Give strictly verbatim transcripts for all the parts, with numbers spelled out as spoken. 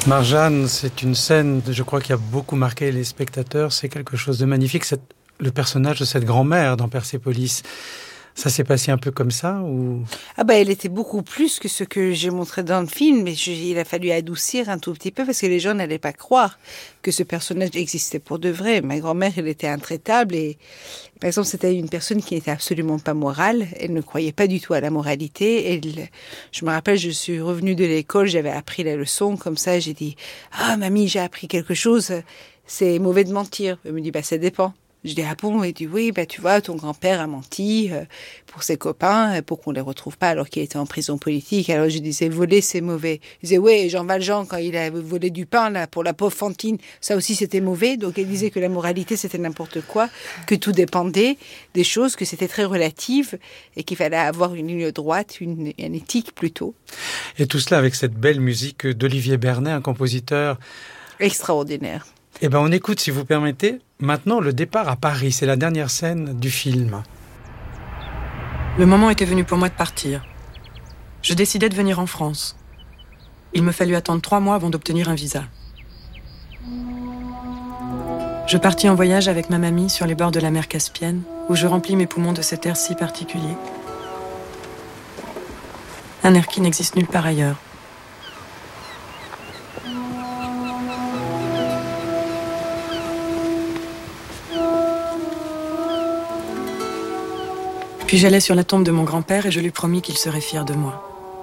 Marjane, c'est une scène, je crois, qui a beaucoup marqué les spectateurs. C'est quelque chose de magnifique. C'est le personnage de cette grand-mère dans Persépolis. Ça s'est passé un peu comme ça ou... Ah bah, elle était beaucoup plus que ce que j'ai montré dans le film, mais je, il a fallu adoucir un tout petit peu parce que les gens n'allaient pas croire que ce personnage existait pour de vrai. Ma grand-mère, elle était intraitable et, par exemple, c'était une personne qui n'était absolument pas morale. Elle ne croyait pas du tout à la moralité. Elle, je me rappelle, je suis revenue de l'école, j'avais appris la leçon, comme ça, j'ai dit « Ah, mamie, j'ai appris quelque chose, c'est mauvais de mentir. » Elle me dit « Bah, ça dépend. » Je dis, ah bon? Elle dit, oui, bah, tu vois, ton grand-père a menti euh, pour ses copains, pour qu'on les retrouve pas alors qu'il était en prison politique. Alors je disais, voler, c'est mauvais. Je disais, oui, Jean Valjean, quand il a volé du pain, là, pour la pauvre Fantine, ça aussi, c'était mauvais. Donc elle disait que la moralité, c'était n'importe quoi, que tout dépendait des choses, que c'était très relatif et qu'il fallait avoir une ligne droite, une, une éthique plutôt. Et tout cela avec cette belle musique d'Olivier Bernet, un compositeur... extraordinaire. Eh bien, on écoute, si vous permettez, maintenant le départ à Paris. C'est la dernière scène du film. Le moment était venu pour moi de partir. Je décidai de venir en France. Il me fallut attendre trois mois avant d'obtenir un visa. Je partis en voyage avec ma mamie sur les bords de la mer Caspienne, où je remplis mes poumons de cet air si particulier. Un air qui n'existe nulle part ailleurs. Puis j'allai sur la tombe de mon grand-père et je lui promis qu'il serait fier de moi.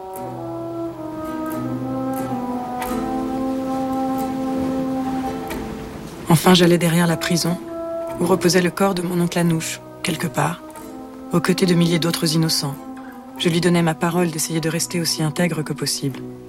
Enfin, j'allai derrière la prison, où reposait le corps de mon oncle Anouche, quelque part, aux côtés de milliers d'autres innocents. Je lui donnais ma parole d'essayer de rester aussi intègre que possible.